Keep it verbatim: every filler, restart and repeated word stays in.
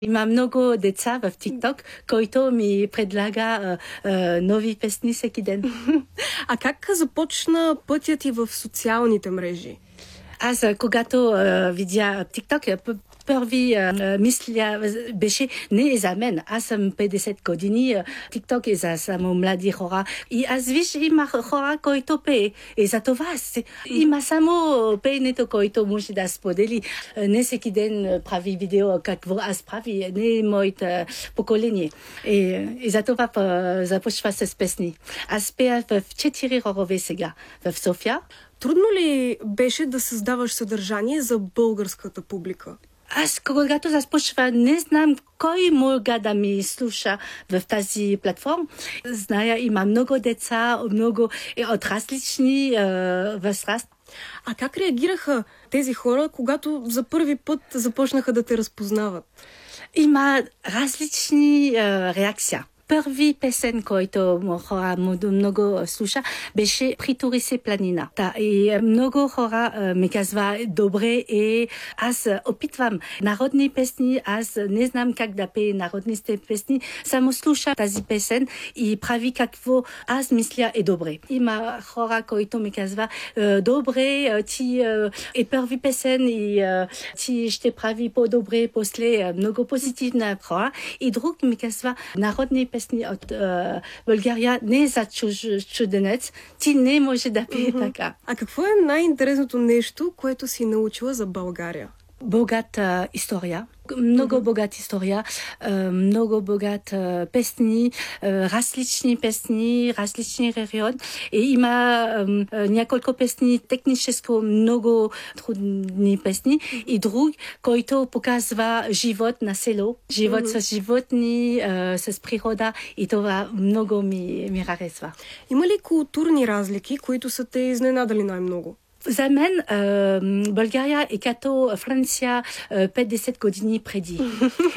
Има много деца в TikTok, който ми предлага а, а, нови песни всеки ден. А как започна пътят ти в социалните мрежи? Аз, когато а, видя TikTok, първи а, мисля беше не е за мен. Аз съм петдесет години, TikTok е за само млади хора. И аз виж, има хора, които пее. И за това има само пеенето, който може да сподели. Не всеки ден прави видео, какво аз прави. Не е моето поколение. И, и за това започва с песни. Аз пея в четири хорове сега в София. Трудно ли беше да създаваш съдържание за българската публика? Аз, когато започва, не знам кой мога да ми слуша в тази платформа. Зная, има много деца, много от различни е, възраст. А как реагираха тези хора, когато за първи път започнаха да те разпознават? Има различни е, реакции. Първи песен, който хора много слуша, беше "Притури се планина". Та, и много хора ми казва добре и аз опитвам народни песни, аз не знам как да пея народните песни, само слуша тази песен и прави какво аз мисля е добре. Има хора, които ми казва добре, ти е първи песен и ти ще прави по-добре после, много позитивна хора. И друг ми казва народни песни от uh, България не е за чуж, чуденец. Ти не може да пее mm-hmm. така. А какво е най-интересното нещо, което си научила за България? Богата история. Много mm-hmm. богата история, много богата песни, различни песни, различни региони. И има няколко песни, техническо много трудни песни. И друг, който показва живот на село, живот mm-hmm. с животни, с природа. И това много ми, ми харесва. Има ли културни разлики, които са те изненадали най-много? За мен България е като Франция петдесет години преди.